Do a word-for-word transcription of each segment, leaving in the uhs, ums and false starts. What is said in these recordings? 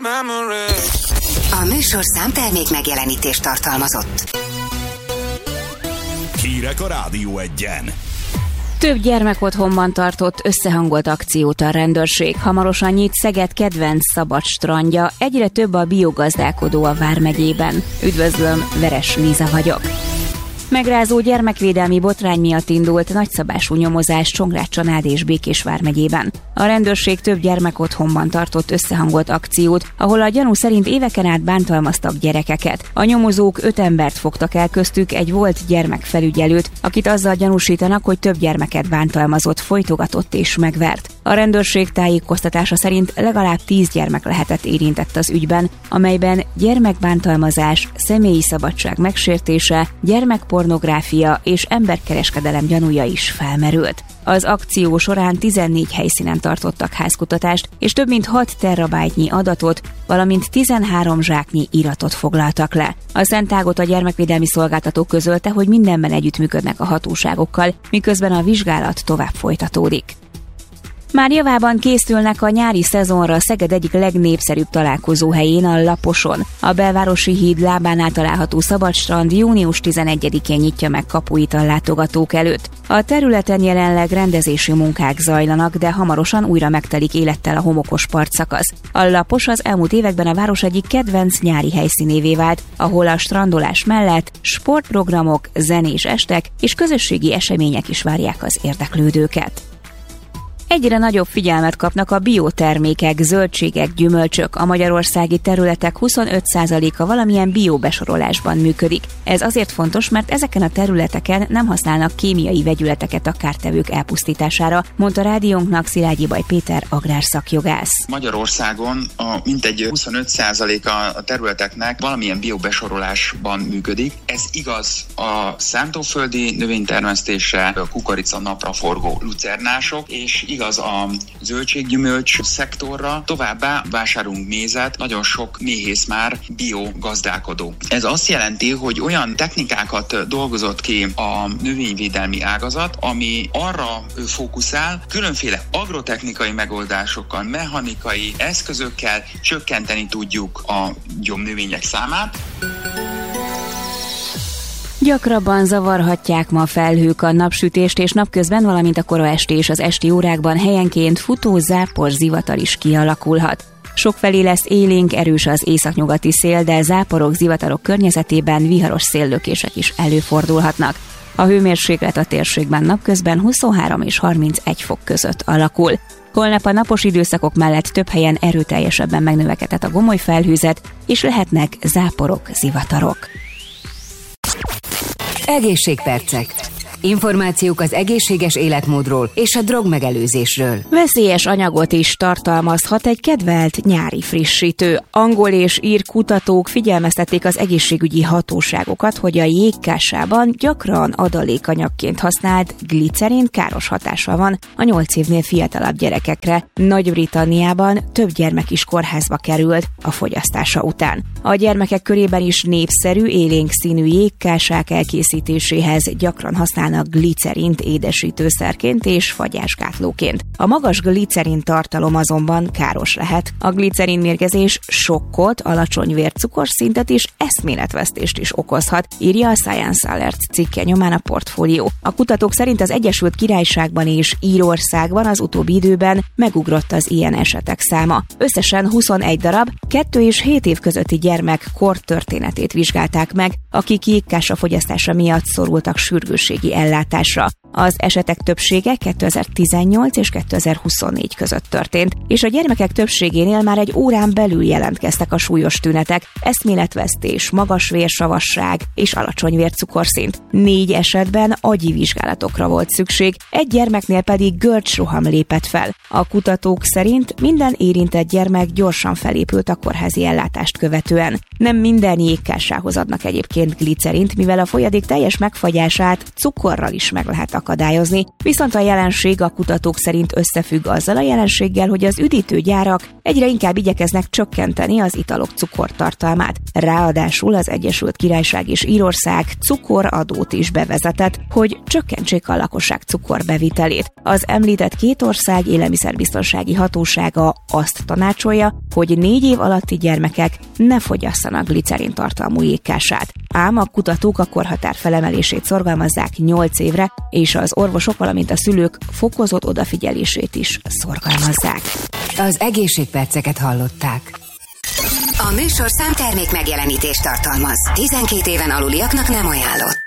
A műsorszám termék megjelenítést tartalmazott. Hírek a Rádió Egyen. Több gyermekotthonban tartott összehangolt akciót a rendőrség. Hamarosan nyit Szeged kedvenc szabad strandja, egyre több a biogazdálkodó a vármegyében. Üdvözlöm, Veres Líza vagyok. Megrázó gyermekvédelmi botrány miatt indult nagyszabású nyomozás Csongrád-Csanád és Békés vármegyében. A rendőrség több gyermekotthonban tartott összehangolt akciót, ahol a gyanú szerint éveken át bántalmaztak gyerekeket. A nyomozók öt embert fogtak el, köztük egy volt gyermekfelügyelőt, akit azzal gyanúsítanak, hogy több gyermeket bántalmazott, folytogatott és megvert. A rendőrség tájékoztatása szerint legalább tíz gyermek lehetett érintett az ügyben, amelyben gyermekbántalmazás, személyi szabadság megsértése, gyermekpornográfia és emberkereskedelem gyanúja is felmerült. Az akció során tizennégy helyszínen tartottak házkutatást, és több mint hat terabájtnyi adatot, valamint tizenhárom zsáknyi iratot foglaltak le. A Szentágot a gyermekvédelmi szolgáltató közölte, hogy mindenben együttműködnek a hatóságokkal, miközben a vizsgálat tovább folytatódik. Már javában készülnek a nyári szezonra Szeged egyik legnépszerűbb találkozóhelyén, a Laposon. A Belvárosi híd lábánál található szabadstrand június tizenegyedikén nyitja meg kapuit a látogatók előtt. A területen jelenleg rendezési munkák zajlanak, de hamarosan újra megtelik élettel a homokos partszakasz. A Lapos az elmúlt években a város egyik kedvenc nyári helyszínévé vált, ahol a strandolás mellett sportprogramok, zenés estek és közösségi események is várják az érdeklődőket. Egyre nagyobb figyelmet kapnak a biotermékek, zöldségek, gyümölcsök. A magyarországi területek huszonöt százaléka valamilyen biobesorolásban működik. Ez azért fontos, mert ezeken a területeken nem használnak kémiai vegyületeket a kártevők elpusztítására, mondta rádiónknak Szilágyi Baj Péter agrárszakjogász. Magyarországon a mintegy huszonöt százaléka a területeknek valamilyen biobesorolásban működik. Ez igaz a szántóföldi növénytermesztésre, a kukorica, napraforgó, lucernások, és igaz az a zöldséggyümölcs szektorra, továbbá vásárolunk mézet, nagyon sok méhész már biogazdálkodó. Ez azt jelenti, hogy olyan technikákat dolgozott ki a növényvédelmi ágazat, ami arra fókuszál, különféle agrotechnikai megoldásokkal, mechanikai eszközökkel csökkenteni tudjuk a gyomnövények számát. Gyakrabban zavarhatják ma felhők a napsütést, és napközben, valamint a kora esti és az esti órákban helyenként futó zápor zivatar is kialakulhat. Sokfelé lesz élénk, erős az északnyugati szél, de záporok, zivatarok környezetében viharos széllökések is előfordulhatnak. A hőmérséklet a térségben napközben huszonhárom és harmincegy fok között alakul. Holnap a napos időszakok mellett több helyen erőteljesebben megnövekedhet a gomoly felhőzet, és lehetnek záporok, zivatarok. Egészségpercek. Információk az egészséges életmódról és a drogmegelőzésről. Veszélyes anyagot is tartalmazhat egy kedvelt nyári frissítő. Angol és ír kutatók figyelmeztették az egészségügyi hatóságokat, hogy a jégkásában gyakran adalékanyagként használt glicerin káros hatása van a nyolc évnél fiatalabb gyerekekre. Nagy-Britanniában több gyermek is kórházba került a fogyasztása után. A gyermekek körében is népszerű, élénk színű jégkásák elkészítéséhez gyakran használnak glicerint édesítőszerként és fagyásgátlóként. A magas glicerin tartalom azonban káros lehet. A glicerin mérgezés sokkot, alacsony vércukorszintet és eszméletvesztést is okozhat, írja a Science Alert cikke nyomán a Portfólió. A kutatók szerint az Egyesült Királyságban és Írországban az utóbbi időben megugrott az ilyen esetek száma. Összesen huszonegy darab, kettő és hét év közötti gyermek kortörténetét vizsgálták meg, akik jégkása fogyasztása miatt szorultak sürgősségi ellátásra. Az esetek többsége kétezer-tizennyolc és kétezer-huszonnégy között történt, és a gyermekek többségénél már egy órán belül jelentkeztek a súlyos tünetek, eszméletvesztés, magas vérsavasság és alacsony vércukorszint. Négy esetben agyi vizsgálatokra volt szükség, egy gyermeknél pedig görcsroham lépett fel. A kutatók szerint minden érintett gyermek gyorsan felépült a kórházi ellátást követően. Nem minden jégkásához adnak egyébként glicerint, mivel a folyadék teljes megfagyását cukorral is meg lehet megakadályozni. Viszont a jelenség a kutatók szerint összefügg azzal a jelenséggel, hogy az üdítőgyárak egyre inkább igyekeznek csökkenteni az italok cukortartalmát. Ráadásul az Egyesült Királyság és Írország cukoradót is bevezetett, hogy csökkentsék a lakosság cukorbevitelét. Az említett két ország élelmiszerbiztonsági hatósága azt tanácsolja, hogy négy év alatti gyermekek ne fogyasszanak glicerin tartalmú jégkását. Ám a kutatók a korhatár felemelését szorgalmazzák nyolc évre, és az orvosok, valamint a szülők fokozott odafigyelését is szorgalmazzák. Az egészségperceket hallották. A műsorszám termék megjelenítést tartalmaz. tizenkét éven aluliaknak nem ajánlott.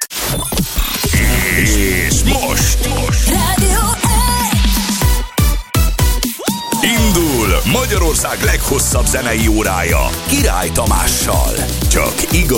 És most, most. Rádió Indul Magyarország leghosszabb zenei órája Király Tamással. Csak igaz.